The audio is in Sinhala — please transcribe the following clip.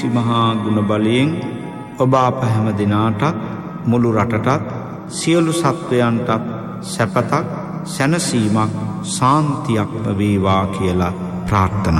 මහා ගුණ බලයෙන් ඔබ අප හැම දිනාටත් මුළු රටටත් සියලු සත්වයන්ටත් සැපතක් සැනසීමක් සාන්තියක්ම වේවා කියලා ප්‍රාර්ථනා